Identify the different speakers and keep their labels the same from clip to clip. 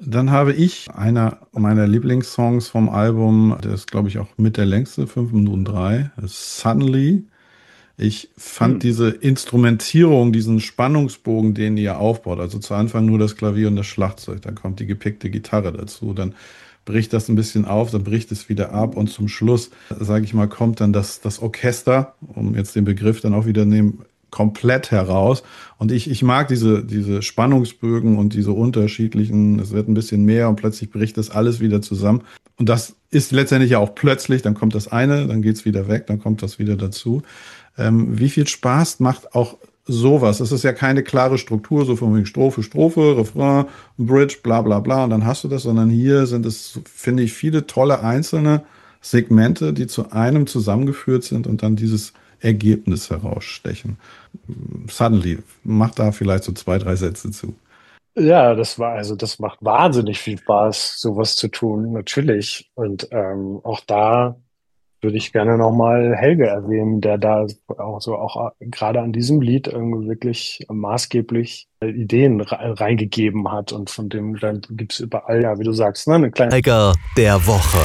Speaker 1: Dann habe ich einer meiner Lieblingssongs vom Album, der ist, glaube ich, auch mit der längste, 5 Minuten 3, ist Suddenly. Ich fand
Speaker 2: Hm.
Speaker 1: diese Instrumentierung, diesen Spannungsbogen, den ihr aufbaut, also zu Anfang nur das Klavier und das Schlagzeug, dann kommt die gepickte Gitarre dazu, dann bricht das ein bisschen auf, dann bricht es wieder ab und zum Schluss, sage ich mal, kommt dann das Orchester, um jetzt den Begriff dann auch wieder nehmen, komplett heraus. Und ich mag diese Spannungsbögen und diese unterschiedlichen, es wird ein bisschen mehr und plötzlich bricht das alles wieder zusammen. Und das ist letztendlich ja auch plötzlich, dann kommt das eine, dann geht es wieder weg, dann kommt das wieder dazu. Wie viel Spaß macht auch sowas? Es ist ja keine klare Struktur, so von wegen Strophe, Strophe, Refrain, Bridge, bla bla bla und dann hast du das, sondern hier sind es, finde ich, viele tolle einzelne Segmente, die zu einem zusammengeführt sind und dann dieses Ergebnis herausstechen. Suddenly, mach da vielleicht so zwei, drei Sätze zu.
Speaker 2: Ja, das macht wahnsinnig viel Spaß, sowas zu tun, natürlich. Und auch da würde ich gerne nochmal Helge erwähnen, der da auch gerade an diesem Lied irgendwie wirklich maßgeblich Ideen reingegeben hat. Und von dem dann gibt's überall, ja, wie du sagst, ne, eine kleine.
Speaker 3: Absteiger der Woche.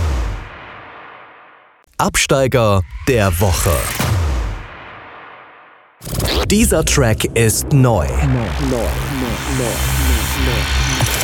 Speaker 3: Absteiger der Woche. Dieser Track ist neu.
Speaker 2: No, no, no, no, no.